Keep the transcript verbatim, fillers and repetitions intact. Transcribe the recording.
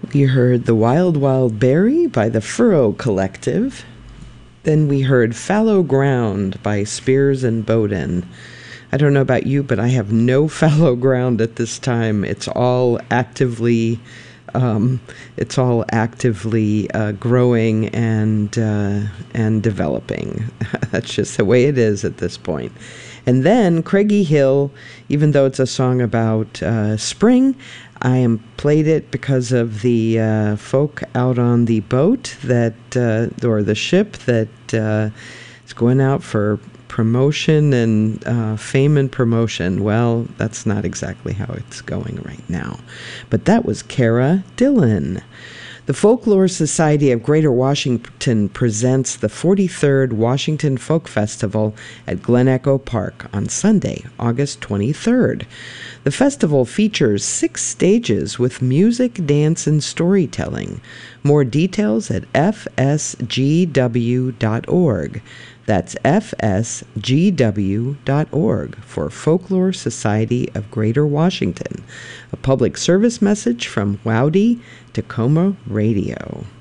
We heard The Wild Wild Berry by the Furrow Collective. Then we heard Fallow Ground by Spears and Bowden. I don't know about you, but I have no fallow ground at this time. It's all actively, um, it's all actively uh, growing and uh, and developing. That's just the way it is at this point. And then Craigie Hill, even though it's a song about uh, spring, I am played it because of the uh, folk out on the boat that, uh, or the ship that uh, is going out for promotion and uh, fame and promotion. Well, that's not exactly how it's going right now. But that was Cara Dillon. The Folklore Society of Greater Washington presents the forty-third Washington Folk Festival at Glen Echo Park on Sunday, August twenty-third. The festival features six stages with music, dance, and storytelling. More details at f s g w dot org. That's f s g w dot org for Folklore Society of Greater Washington. A public service message from Wowdy Tacoma Radio.